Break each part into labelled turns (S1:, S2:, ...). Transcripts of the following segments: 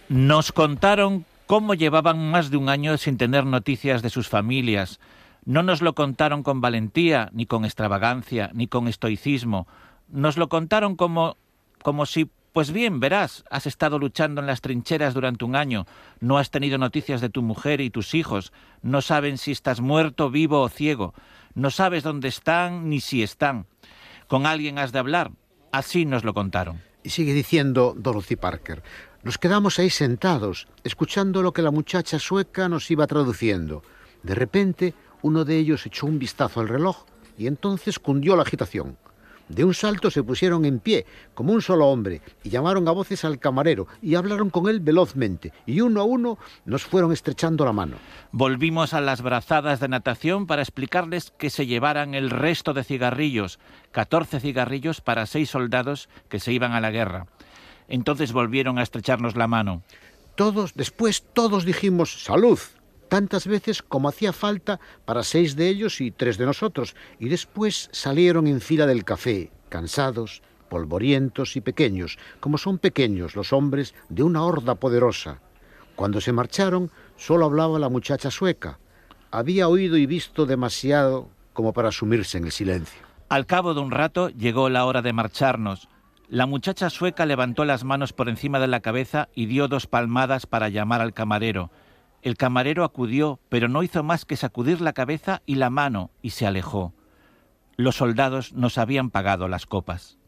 S1: Nos contaron cómo llevaban más de un año sin tener noticias de sus familias. No nos lo contaron con valentía, ni con extravagancia, ni con estoicismo. Nos lo contaron como si, pues bien, verás, has estado luchando en las trincheras durante un año, no has tenido noticias de tu mujer y tus hijos, no saben si estás muerto, vivo o ciego, no sabes dónde están ni si están. Con alguien has de hablar. Así nos lo contaron.
S2: Y sigue diciendo Dorothy Parker: nos quedamos ahí sentados, escuchando lo que la muchacha sueca nos iba traduciendo. De repente, uno de ellos echó un vistazo al reloj y entonces cundió la agitación. De un salto se pusieron en pie, como un solo hombre, y llamaron a voces al camarero y hablaron con él velozmente, y uno a uno nos fueron estrechando la mano.
S1: Volvimos a las brazadas de natación para explicarles que se llevaran el resto de cigarrillos, 14 cigarrillos para 6 soldados que se iban a la guerra. Entonces volvieron a estrecharnos la mano.
S2: Después todos dijimos «salud», tantas veces como hacía falta para 6 de ellos y 3 de nosotros, y después salieron en fila del café, cansados, polvorientos y pequeños, como son pequeños los hombres de una horda poderosa. Cuando se marcharon, solo hablaba la muchacha sueca. Había oído y visto demasiado como para sumirse en el silencio.
S1: Al cabo de un rato llegó la hora de marcharnos. La muchacha sueca levantó las manos por encima de la cabeza y dio 2 palmadas para llamar al camarero. El camarero acudió, pero no hizo más que sacudir la cabeza y la mano, y se alejó. Los soldados nos habían pagado las copas.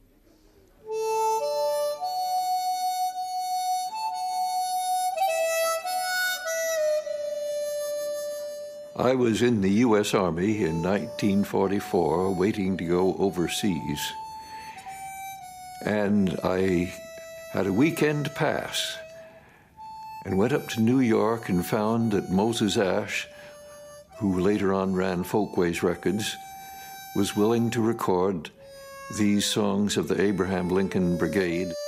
S3: I was in the U.S. Army in 1944, waiting to go overseas. And I had a weekend pass and went up to New York and found that Moses Ash, who later on ran Folkways Records, was willing to record these songs of the Abraham Lincoln Brigade.